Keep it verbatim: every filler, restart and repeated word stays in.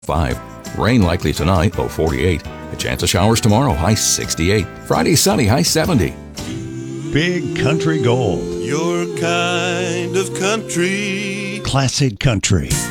five. Rain likely tonight, low forty-eight. A chance of showers tomorrow, high sixty-eight. Friday sunny, high seventy. Big Country Gold. Your kind of country. Classic country.